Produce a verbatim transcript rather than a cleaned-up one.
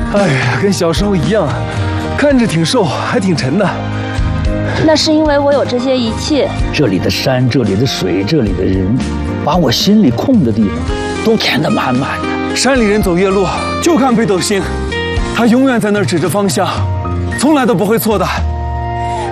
哎呀，跟小时候一样，看着挺瘦，还挺沉的。 那是因为我有这些仪器。 这里的山，这里的水，这里的人，把我心里空的地方都填得满满的。 山里人走夜路，就看北斗星，他永远在那儿指着方向，从来都不会错的。